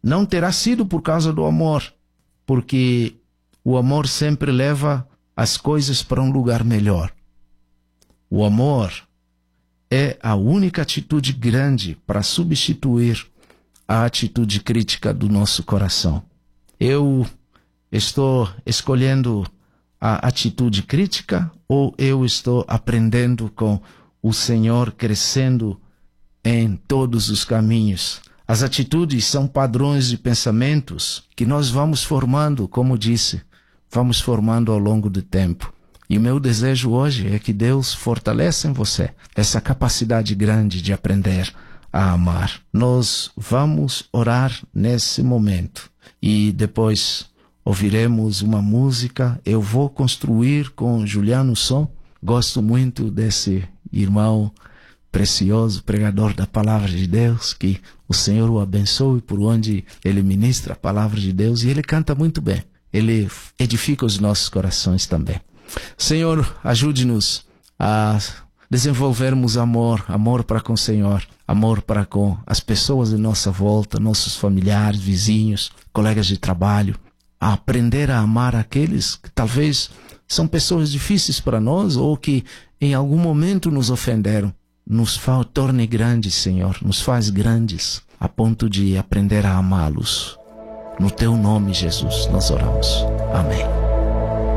não terá sido por causa do amor, porque o amor sempre leva as coisas para um lugar melhor. O amor é a única atitude grande para substituir a atitude crítica do nosso coração. Eu estou escolhendo a atitude crítica ou eu estou aprendendo com o Senhor, crescendo em todos os caminhos? As atitudes são padrões de pensamentos que nós vamos formando, como disse, vamos formando ao longo do tempo. E o meu desejo hoje é que Deus fortaleça em você essa capacidade grande de aprender a amar. Nós vamos orar nesse momento e depois ouviremos uma música. Eu vou construir com Juliano Som. Gosto muito desse irmão precioso, pregador da palavra de Deus, que o Senhor o abençoe por onde ele ministra a palavra de Deus, e ele canta muito bem. Ele edifica os nossos corações também. Senhor, ajude-nos a desenvolvermos amor para com o Senhor, amor para com as pessoas em nossa volta, nossos familiares, vizinhos, colegas de trabalho, a aprender a amar aqueles que talvez são pessoas difíceis para nós ou que em algum momento nos ofenderam. Nos torne grandes, Senhor, nos faz grandes a ponto de aprender a amá-los. No Teu nome, Jesus, nós oramos. Amém.